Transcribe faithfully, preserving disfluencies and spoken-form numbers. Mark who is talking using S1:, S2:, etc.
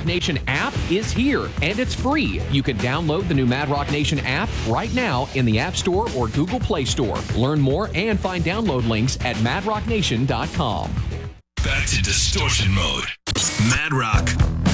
S1: Nation app is here, and it's free. You can download the new Mad Rock Nation app right now in the App Store or Google Play Store. Learn more and find download links at mad rock nation dot com.
S2: Back to distortion mode. Mad Rock.